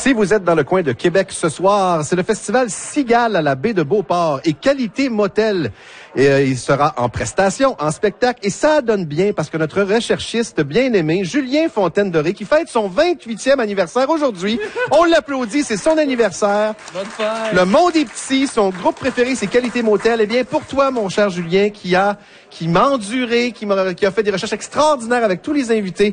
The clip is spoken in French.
Si vous êtes dans le coin de Québec ce soir, c'est le festival Cigale à la baie de Beauport et Qualité Motel. Et il sera en prestation, en spectacle, et ça donne bien parce que notre recherchiste bien-aimé, Julien Fontaine-Doré, qui fête son 28e anniversaire aujourd'hui, on l'applaudit, c'est son anniversaire. Bonne fête. Le monde est petit, son groupe préféré, c'est Qualité Motel. Eh bien, pour toi, mon cher Julien, qui m'a enduré, qui a fait des recherches extraordinaires avec tous les invités,